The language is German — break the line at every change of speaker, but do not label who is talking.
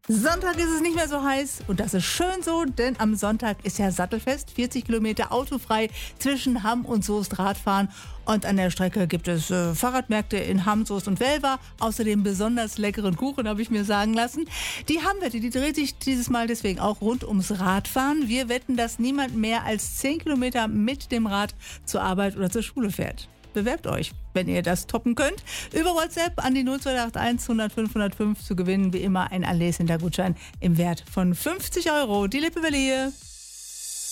Sonntag ist es nicht mehr so heiß und das ist schön so, denn am Sonntag ist ja Sattelfest, 40 Kilometer autofrei zwischen Hamm und Soest Radfahren und an der Strecke gibt es Fahrradmärkte in Hamm, Soest und Welver, außerdem besonders leckeren Kuchen, habe ich mir sagen lassen. Die Hamm-Wette, die dreht sich dieses Mal deswegen auch rund ums Radfahren. Wir wetten, dass niemand mehr als 10 Kilometer mit dem Rad zur Arbeit oder zur Schule fährt. Bewerbt euch, wenn ihr das toppen könnt. Über WhatsApp an die 0281 105 105 zu gewinnen. Wie immer ein Allee-Center-Gutschein im Wert von 50 €. Die Lippe Berlin.